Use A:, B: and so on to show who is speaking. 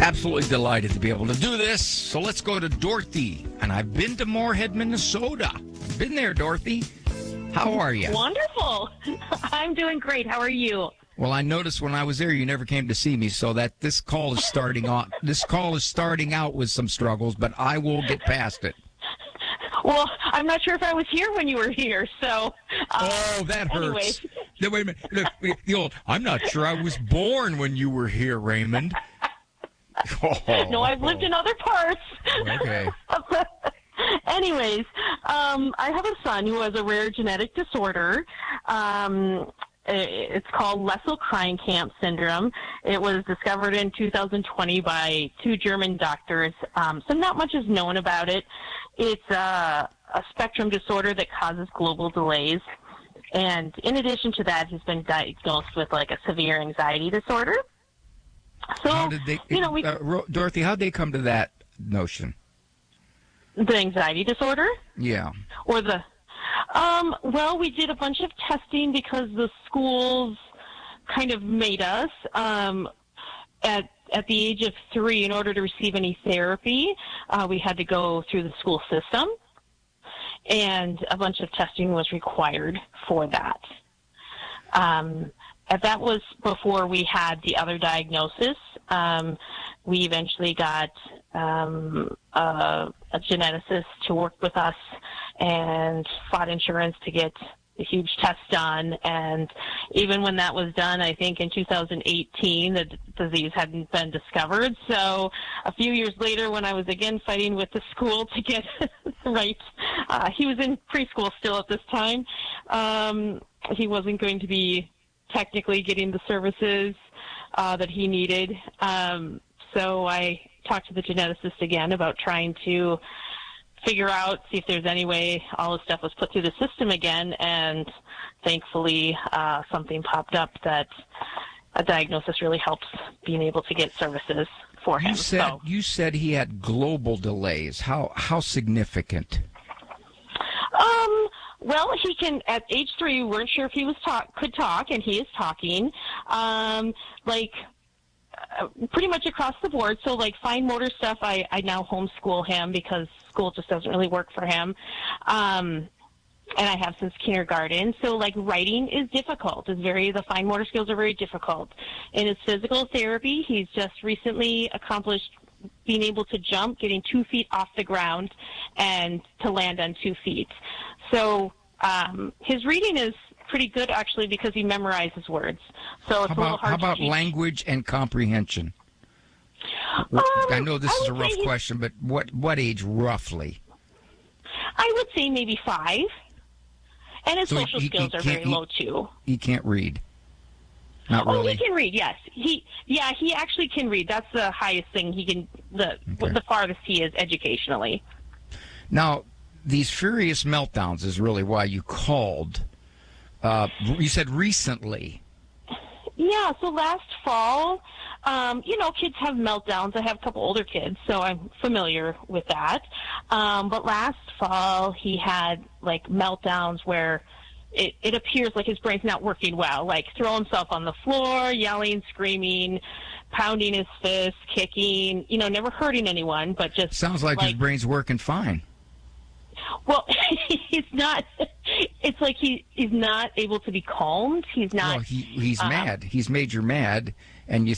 A: Absolutely delighted to be able to do this. So let's go to Dorothy. And I've been to Moorhead, Minnesota. Been there, Dorothy. How are you?
B: Wonderful. I'm doing great. How are you?
A: Well, I noticed when I was there, you never came to see me, so that this call is starting on. This call is starting out with some struggles, but I will get past it.
B: Well, I'm not sure if I was here when you were here, so.
A: That hurts.
B: Anyway.
A: No, wait a minute. Look, the old, I'm not sure I was born when you were here, Raymond.
B: No, I've lived in other parts.
A: Okay.
B: Anyways, I have a son who has a rare genetic disorder. It's called Lessel-Kreinkamp syndrome. It was discovered in 2020 by two German doctors. So not much is known about it. It's a spectrum disorder that causes global delays. And in addition to that, he's been diagnosed with like a severe anxiety disorder. So,
A: how did they, Dorothy, how did they come to that notion?
B: The anxiety disorder?
A: Yeah.
B: Or the, well, we did a bunch of testing because the schools kind of made us, at the age of 3, in order to receive any therapy, we had to go through the school system, and a bunch of testing was required for that. That was before we had the other diagnosis. We eventually got a geneticist to work with us and fought insurance to get a huge test done. And even when that was done, I think in 2018, the disease hadn't been discovered. So a few years later, when I was again fighting with the school to get right, he was in preschool still at this time. He wasn't going to be technically getting the services that he needed. So I talked to the geneticist again about trying to figure out, see if there's any way all the stuff was put through the system again, and thankfully something popped up that a diagnosis really helps being able to get services for him.
A: You said he had global delays. How significant?
B: Well, he can, at age 3, we weren't sure if he could talk, and he is talking, pretty much across the board. So, like, fine motor stuff, I now homeschool him because school just doesn't really work for him. And I have since kindergarten. So, like, writing is difficult. The fine motor skills are very difficult. In his physical therapy, he's just recently accomplished being able to jump, getting 2 feet off the ground, and to land on 2 feet. So his reading is pretty good, actually, because he memorizes words. So it's a little hard
A: how about
B: to teach.
A: Language and comprehension? I know this is a rough question, but what age roughly?
B: I would say maybe 5. And his social skills are very low, too.
A: He can't read? Not really?
B: Oh, he can read, yes. He actually can read. That's the highest thing he can, the farthest he is educationally.
A: Now, these furious meltdowns is really why you called. You said recently.
B: Yeah, so last fall, kids have meltdowns. I have a couple older kids, so I'm familiar with that. But last fall, he had, like, meltdowns where it appears like his brain's not working well, like throw himself on the floor, yelling, screaming, pounding his fist, kicking, never hurting anyone, but just...
A: Sounds like his brain's working fine.
B: Well, he's not... It's like he's not able to be calmed. He's not...
A: Well, he's mad. He's made you mad, and you